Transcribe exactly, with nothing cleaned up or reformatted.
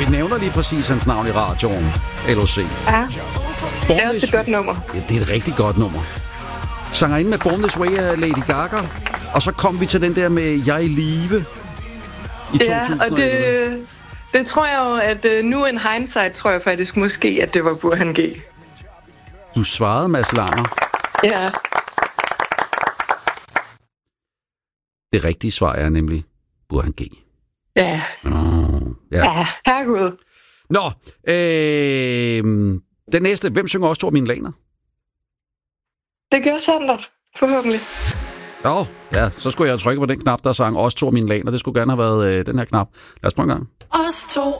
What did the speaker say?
vi nævner lige præcis hans navn i radioen. L O C. Ja, det er også et godt nummer. Ja, det er et rigtig godt nummer. Sangerinde med Born This Way af Lady Gaga. Og så kom vi til den der med Jeg i live i ja, to tusind og elleve. Og det, det tror jeg jo, at uh, nu in hindsight, tror jeg faktisk måske, at det var Burhan G. Du svarede, Mads Langer. Ja. Det rigtige svar er nemlig Burhan G. Ja. Oh, ja. Ja, herregud. Nå, øh, den næste. Hvem synger også Thor Mine Laner? Det gør Sander, forhåbentlig. Jo, ja, så skulle jeg trykke på den knap, der sang også Thor Mine Laner. Det skulle gerne have været øh, den her knap. Lad os prøve en gang. Os to